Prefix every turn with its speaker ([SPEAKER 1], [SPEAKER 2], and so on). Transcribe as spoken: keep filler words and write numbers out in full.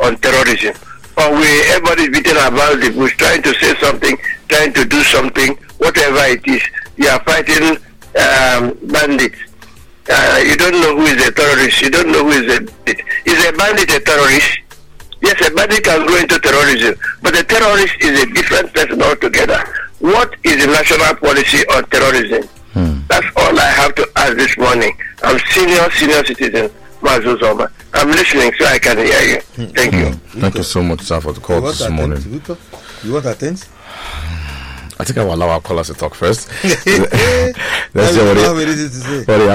[SPEAKER 1] on terrorism. Or we everybody's beating about the bush, trying to say something, trying to do something, whatever it is. You are fighting um, bandits. Uh, you don't know who is a terrorist. You don't know who is a bandit. Is a bandit a terrorist? Yes, a bandit can go into terrorism, but a terrorist is a different person altogether. What is the national policy on terrorism? Hmm. That's all I have to ask this morning. I'm senior, senior citizen, Mazuzoma. I'm listening so I can hear you. Hmm. Thank you.
[SPEAKER 2] Hmm. Thank you so much, sir, for the call this
[SPEAKER 3] attend,
[SPEAKER 2] morning.
[SPEAKER 3] Victor? You want to attend?
[SPEAKER 2] I think I will allow our callers to talk first. Let's
[SPEAKER 3] Let's
[SPEAKER 2] see what
[SPEAKER 3] they,
[SPEAKER 2] they